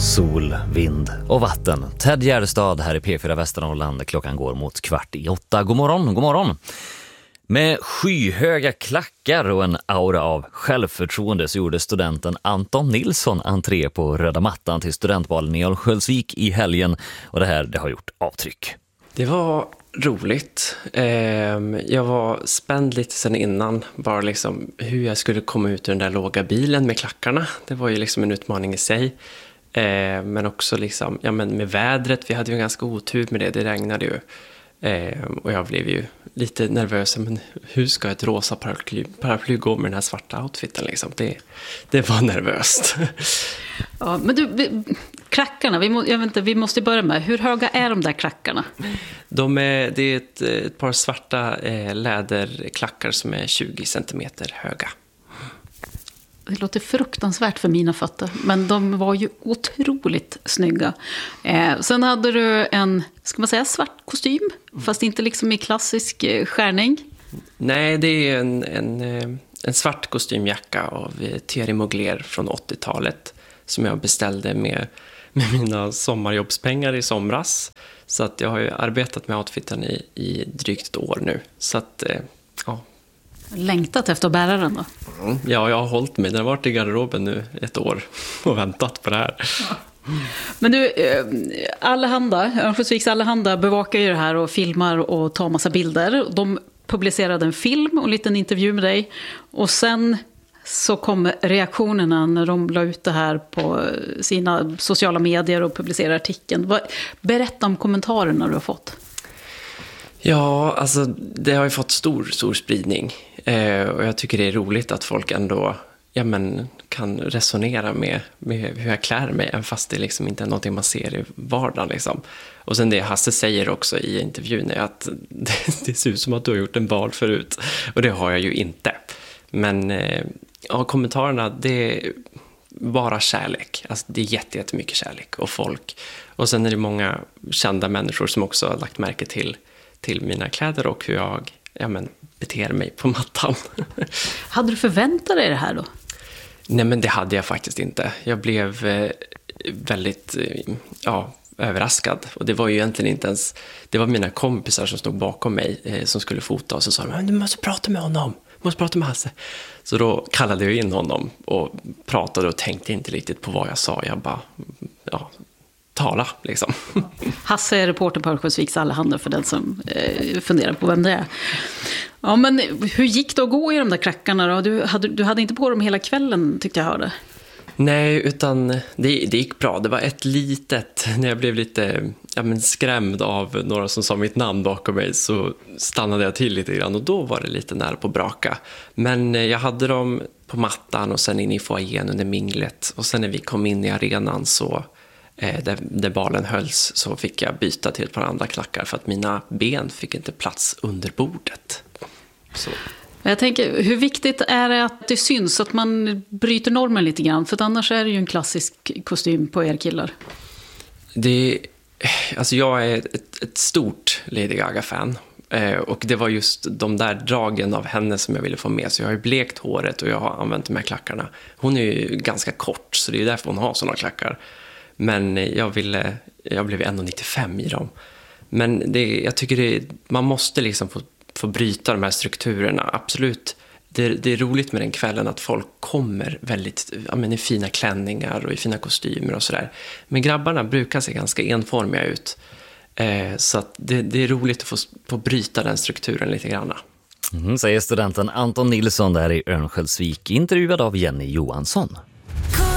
Sol, vind och vatten. Ted Gärdestad här i P4 Västernorrland. Klockan går mot 7:15. God morgon, god morgon. Med skyhöga klackar och en aura av självförtroende så gjorde studenten Anton Nilsson entré på röda mattan till studentvalen i Örnsköldsvik i helgen. Och det har gjort avtryck. Det var roligt. Jag var spänd lite sen innan. Bara liksom hur jag skulle komma ut ur den där låga bilen med klackarna. Det var ju liksom en utmaning i sig. Men också liksom, med vädret. Vi hade ju ganska otur med det. Det regnade ju. Och jag blev ju lite nervös. Men hur ska ett rosa paraply gå med den här svarta outfiten liksom? Det var nervöst. Ja, men du, klackarna, vi måste börja med. Hur höga är de där klackarna? Det är ett par svarta läderklackar som är 20 centimeter höga. Det låter fruktansvärt för mina fötter, men de var ju otroligt snygga. Sen hade du en, ska man säga, svart kostym, fast inte liksom i klassisk skärning. Nej, det är en svart kostymjacka av Thierry Mugler från 80-talet som jag beställde med mina sommarjobbspengar i somras. Så att jag har ju arbetat med outfiten i drygt ett år nu. Så att, ja. Längtat efter att bära den då? Ja, jag har hållit mig. Den har varit i garderoben nu ett år och väntat på det här. Ja. Men du, Örnsköldsviks Allehanda bevakar ju det här och filmar och tar massa bilder. De publicerade en film och en liten intervju med dig. Och sen så kom reaktionerna när de la ut det här på sina sociala medier och publicerade artikeln. Berätta om kommentarerna du har fått. Ja, alltså det har ju fått stor spridning. Och jag tycker det är roligt att folk ändå kan resonera med hur jag klär mig, även fast det liksom inte är någonting man ser i vardagen. Liksom. Och sen det Hasse säger också i intervjun är att det ser ut som att du har gjort en bal förut. Och det har jag ju inte. Men kommentarerna, det är bara kärlek. Alltså det är jättemycket kärlek och folk. Och sen är det många kända människor som också har lagt märke till mina kläder och hur jag beter mig på mattan. Hade du förväntat dig det här då? Nej, men det hade jag faktiskt inte. Jag blev väldigt överraskad. Och det var ju egentligen inte ens... Det var mina kompisar som stod bakom mig som skulle fota och så sa de, du måste prata med honom. Du måste prata med Hasse. Så då kallade jag in honom och pratade och tänkte inte riktigt på vad jag sa. Jag bara... tala liksom. Hasse är reporter på Örnsköldsviks Allehanda för den som funderar på vem det är. Ja, men hur gick det att gå i de där klackarna då? Du hade inte på dem hela kvällen, tyckte jag hörde. Nej, utan det gick bra. Det var ett litet, när jag blev lite skrämd av några som sa mitt namn bakom mig så stannade jag till lite grann och då var det lite nära på braka. Men jag hade dem på mattan och sen in i foajén under minglet och sen när vi kom in i arenan så där balen hölls så fick jag byta till ett par andra klackar för att mina ben fick inte plats under bordet. Så. Jag tänker, hur viktigt är det att det syns att man bryter normen lite grann? För annars är det ju en klassisk kostym på er killar. Jag är ett stort Lady Gaga-fan. Och det var just de där dragen av henne som jag ville få med. Så jag har ju blekt håret och jag har använt de här klackarna. Hon är ju ganska kort så det är ju därför hon har såna klackar. Men jag blev 1,95 i dem. Men jag tycker man måste liksom få bryta de här strukturerna. Absolut, det är roligt med den kvällen att folk kommer väldigt i fina klänningar och i fina kostymer och sådär. Men grabbarna brukar se ganska enformiga ut. Så att det är roligt att få bryta den strukturen lite grann. Säger studenten Anton Nilsson där i Örnsköldsvik, intervjuad av Jenny Johansson.